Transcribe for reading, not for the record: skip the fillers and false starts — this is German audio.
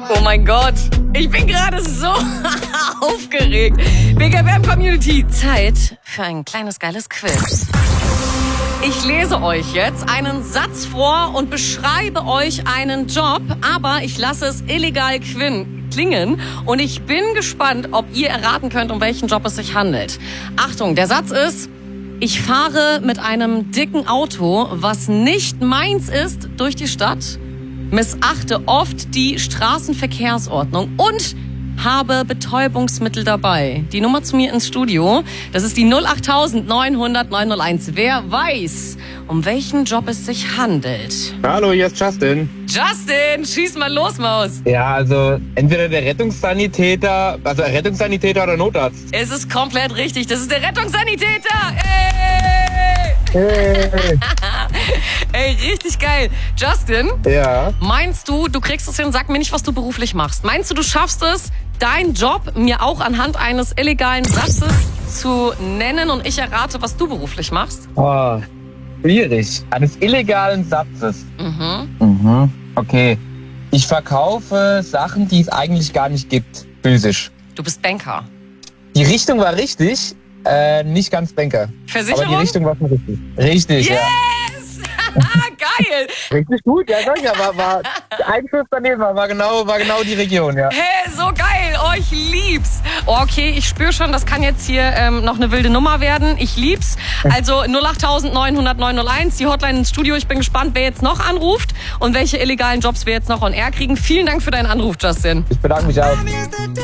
Oh mein Gott, ich bin gerade so aufgeregt. Big FM Community, Zeit für ein kleines geiles Quiz. Ich lese euch jetzt einen Satz vor und beschreibe euch einen Job, aber ich lasse es illegal klingen und ich bin gespannt, ob ihr erraten könnt, um welchen Job es sich handelt. Achtung, der Satz ist: Ich fahre mit einem dicken Auto, was nicht meins ist, durch die Stadt, missachte oft die Straßenverkehrsordnung und habe Betäubungsmittel dabei. Die Nummer zu mir ins Studio, das ist die 08000 900 901. Wer weiß, um welchen Job es sich handelt? Hallo, hier ist Justin. Justin, schieß mal los, Maus. Ja, also entweder der Rettungssanitäter oder Notarzt. Es ist komplett richtig, das ist der Rettungssanitäter. Ey! Hey. Ey, richtig geil. Justin, Ja. meinst du kriegst es hin, sag mir nicht, was du beruflich machst. Meinst du schaffst es, deinen Job mir auch anhand eines illegalen Satzes zu nennen und ich errate, was du beruflich machst? Oh, schwierig. Eines illegalen Satzes. Okay. Ich verkaufe Sachen, die es eigentlich gar nicht gibt, physisch. Du bist Banker. Die Richtung war richtig, nicht ganz Banker. Versicherung? Aber die Richtung war schon richtig. Richtig, Yes! ja. Geil! Richtig gut, ja, sag ich, aber war ein Schuss daneben, war genau die Region, ja. Hey, so geil! Oh, ich lieb's! Oh, okay, ich spüre schon, das kann jetzt hier noch eine wilde Nummer werden. Ich lieb's. Also 08000 900 901, die Hotline ins Studio. Ich bin gespannt, wer jetzt noch anruft und welche illegalen Jobs wir jetzt noch on air kriegen. Vielen Dank für deinen Anruf, Justin. Ich bedanke mich auch.